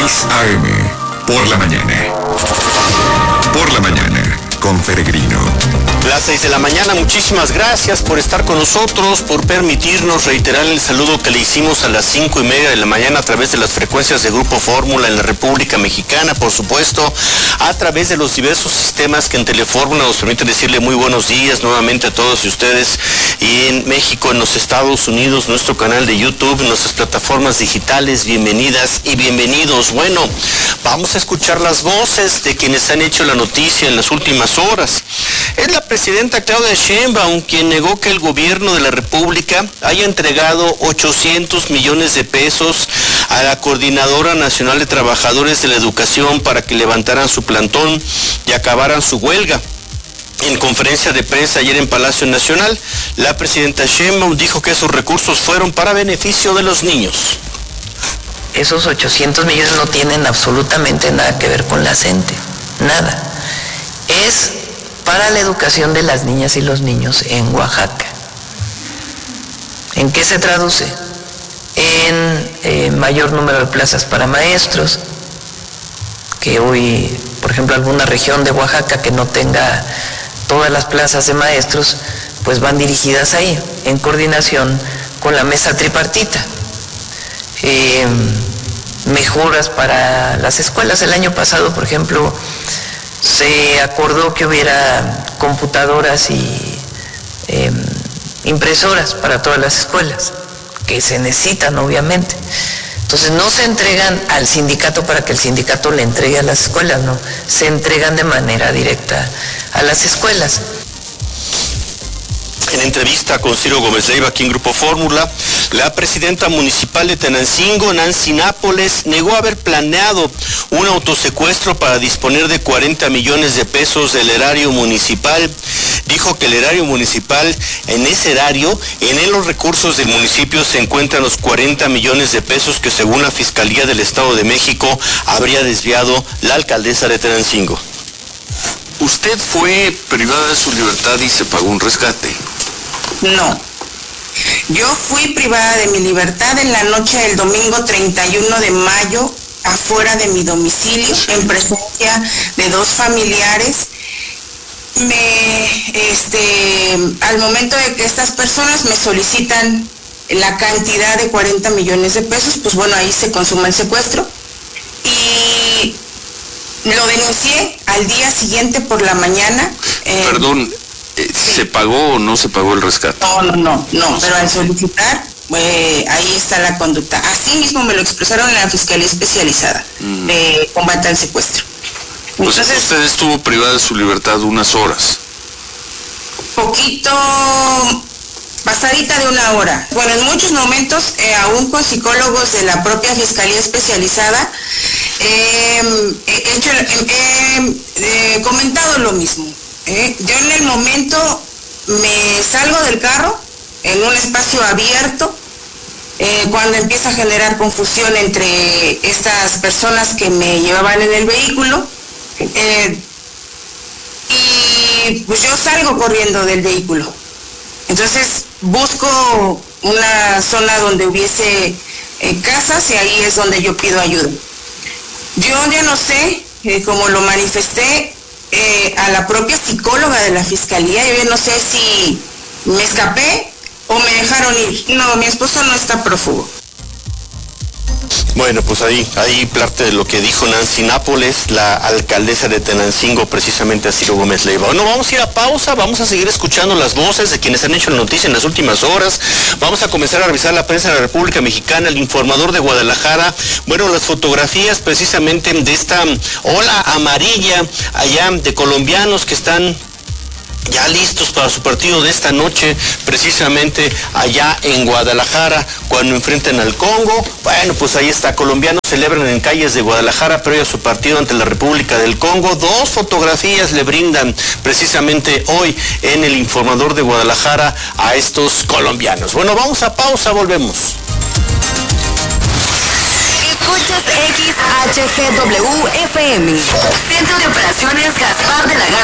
6 a.m. Por la mañana. Por la mañana, con Peregrino. Las 6 de la mañana, muchísimas gracias por estar con nosotros, por permitirnos reiterar el saludo que le hicimos a las 5:30 de la mañana a través de las frecuencias de Grupo Fórmula en la República Mexicana, por supuesto, a través de los diversos sistemas que en Telefórmula nos permiten decirle muy buenos días nuevamente a todos ustedes, y en México, en los Estados Unidos, nuestro canal de YouTube, nuestras plataformas digitales. Bienvenidas y bienvenidos. Bueno, vamos a escuchar las voces de quienes han hecho la noticia en las últimas horas. Es la presidenta Claudia Sheinbaum quien negó que el gobierno de la República haya entregado 800 millones de pesos a la Coordinadora Nacional de Trabajadores de la Educación para que levantaran su plantón y acabaran su huelga. En conferencia de prensa ayer en Palacio Nacional, la presidenta Sheinbaum dijo que esos recursos fueron para beneficio de los niños. Esos 800 millones no tienen absolutamente nada que ver con la CENTE, nada. Es para la educación de las niñas y los niños en Oaxaca. ¿En qué se traduce? En mayor número de plazas para maestros, que hoy, por ejemplo, alguna región de Oaxaca que no tenga todas las plazas de maestros, pues van dirigidas ahí, en coordinación con la mesa tripartita. Mejoras para las escuelas. El año pasado, por ejemplo, se acordó que hubiera computadoras y impresoras para todas las escuelas, que se necesitan obviamente. Entonces no se entregan al sindicato para que el sindicato le entregue a las escuelas, no, se entregan de manera directa a las escuelas. En entrevista con Ciro Gómez Leiva aquí en Grupo Fórmula, la presidenta municipal de Tenancingo, Nancy Nápoles, negó haber planeado un autosecuestro para disponer de 40 millones de pesos del erario municipal. Dijo que el erario municipal, en ese erario, en los recursos del municipio se encuentran los 40 millones de pesos que según la Fiscalía del Estado de México habría desviado la alcaldesa de Tenancingo. ¿Usted fue privada de su libertad y se pagó un rescate? No. Yo fui privada de mi libertad en la noche del domingo 31 de mayo, afuera de mi domicilio, en presencia de dos familiares. Al momento de que estas personas me solicitan la cantidad de 40 millones de pesos, pues bueno, ahí se consuma el secuestro. Y lo denuncié al día siguiente por la mañana. Perdón, ¿se pagó o no se pagó el rescate? No, pero al solicitar, ahí está la conducta. Así mismo me lo expresaron en la Fiscalía Especializada de Combate al Secuestro. Entonces, usted estuvo privada de su libertad unas horas. Poquito, pasadita de una hora. Bueno, en muchos momentos, aún con psicólogos de la propia Fiscalía Especializada, he comentado lo mismo. Yo en el momento me salgo del carro en un espacio abierto, cuando empieza a generar confusión entre estas personas que me llevaban en el vehículo, y pues yo salgo corriendo del vehículo. Entonces busco una zona donde hubiese casas y ahí es donde yo pido ayuda. Yo ya no sé, como lo manifesté a la propia psicóloga de la Fiscalía, yo ya no sé si me escapé o me dejaron ir. No, mi esposo no está prófugo. Bueno, pues ahí parte de lo que dijo Nancy Nápoles, la alcaldesa de Tenancingo, precisamente a Ciro Gómez Leiva. Bueno, vamos a ir a pausa, vamos a seguir escuchando las voces de quienes han hecho la noticia en las últimas horas. Vamos a comenzar a revisar la prensa de la República Mexicana, el Informador de Guadalajara. Bueno, las fotografías precisamente de esta ola amarilla allá de colombianos que están ya listos para su partido de esta noche, precisamente allá en Guadalajara, cuando enfrenten al Congo. Bueno, pues ahí está, colombianos celebran en calles de Guadalajara previo a su partido ante la República del Congo. 2 fotografías le brindan precisamente hoy en el Informador de Guadalajara a estos colombianos. Bueno, vamos a pausa, volvemos. Escuchas XHGW FM, Centro de Operaciones Gaspar de la Garza.